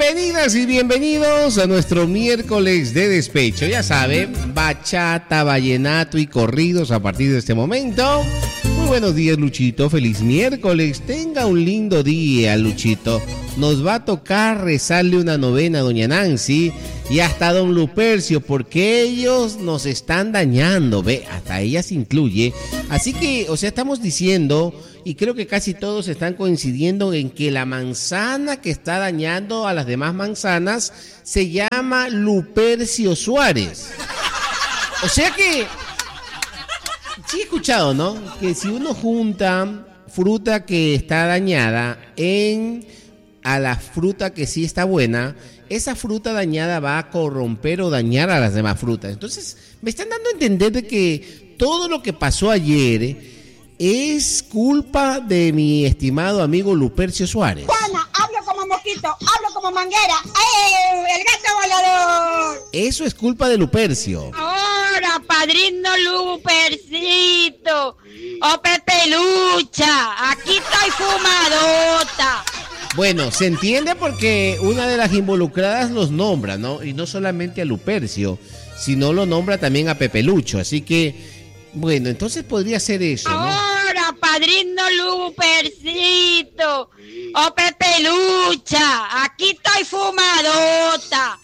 Bienvenidas y bienvenidos a nuestro miércoles de despecho. Ya saben, bachata, vallenato y corridos a partir de este momento. Muy buenos días, Luchito. Feliz miércoles. Tenga un lindo día, Luchito. Nos va a tocar rezarle una novena a doña Nancy y hasta a don Lupercio, porque ellos nos están dañando. Ve, hasta ella se incluye. Así que, estamos diciendo, y creo que casi todos están coincidiendo en que la manzana que está dañando a las demás manzanas se llama Lupercio Suárez. O sea que, sí he escuchado, ¿no? Que si uno junta fruta que está dañada a la fruta que sí está buena, esa fruta dañada va a corromper o dañar a las demás frutas. Entonces, me están dando a entender de que todo lo que pasó ayer es culpa de mi estimado amigo Lupercio Suárez. Juana, hablo como mosquito, hablo como manguera. ¡El gato volador! Eso es culpa de Lupercio. Ahora, padrino Lupercito. ¡Oh, Pepelucha! Aquí estoy fumadota. Bueno, se entiende porque una de las involucradas los nombra, ¿no? Y no solamente a Lupercio, sino lo nombra también a Pepelucho. Así que, bueno, entonces podría ser eso, ¿no? Ahora, padrino Lupercito. ¡Oh, Pepelucha! Aquí estoy fumadota.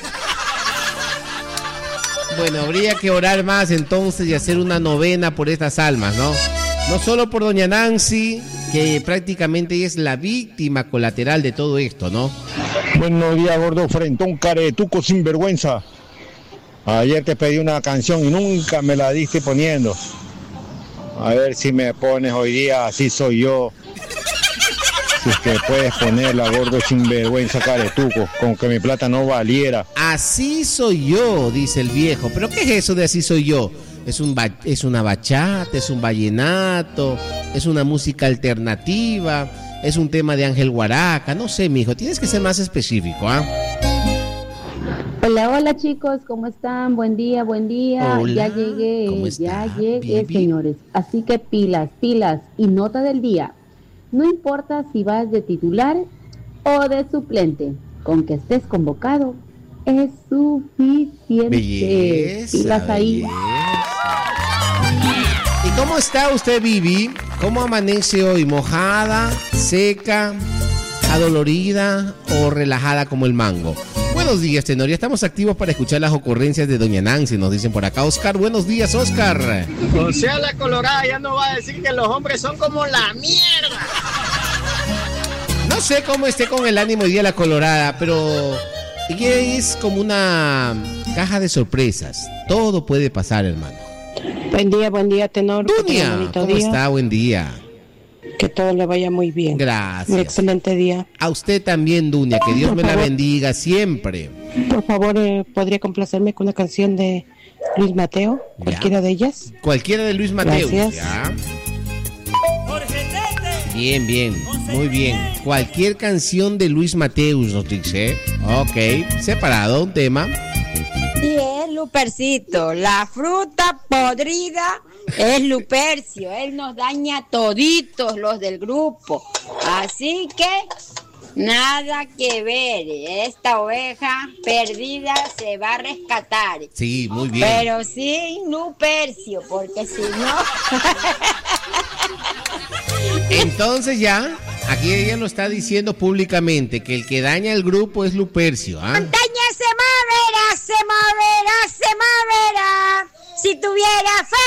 Bueno, habría que orar más entonces y hacer una novena por estas almas, ¿no? No solo por doña Nancy, que prácticamente es la víctima colateral de todo esto, ¿no? Buenos días, gordo frentón, caretuco sinvergüenza. Ayer te pedí una canción y nunca me la diste poniendo. A ver si me pones hoy día, así soy yo. Si es que puedes ponerla, gordo sinvergüenza, caretuco, con que mi plata no valiera. Así soy yo, dice el viejo. ¿Pero qué es eso de así soy yo? Es una bachata, es un vallenato, es una música alternativa, es un tema de Ángel Guaraca, no sé, mijo, tienes que ser más específico, ¿ah? Hola chicos, ¿cómo están? Buen día. Hola, ya llegué, bien. Señores. Así que pilas. Y nota del día. No importa si vas de titular o de suplente, con que estés convocado es suficiente. Belleza, pilas ahí. Belleza. ¿Y cómo está usted, Vivi? ¿Cómo amanece hoy? ¿Mojada, seca, adolorida o relajada como el mango? Buenos días, Tenorio. Estamos activos para escuchar las ocurrencias de doña Nancy, nos dicen por acá. Oscar, buenos días, Oscar. O sea, la colorada ya no va a decir que los hombres son como la mierda. No sé cómo esté con el ánimo hoy día la colorada, pero ella es como una caja de sorpresas. Todo puede pasar, hermano. Buen día, Tenor. Dunia, ¿cómo está? Buen día. Que todo le vaya muy bien. Gracias. Un excelente día. A usted también, Dunia, que Dios me la bendiga siempre. Por favor, ¿podría complacerme con una canción de Luis Mateo? ¿Cualquiera de ellas? Cualquiera de Luis Mateo. Gracias. ¿Ya? Bien, muy bien. Cualquier canción de Luis Mateus, nos dice. Ok, separado, un tema. Y es Lupercito, la fruta podrida es Lupercio, él nos daña toditos los del grupo, así que nada que ver, esta oveja perdida se va a rescatar. Sí, muy bien. Pero sin Lupercio, porque si no... Entonces ya, aquí ella lo está diciendo públicamente, que el que daña el grupo es Lupercio, ¿ah? ¡Montaña se mueve!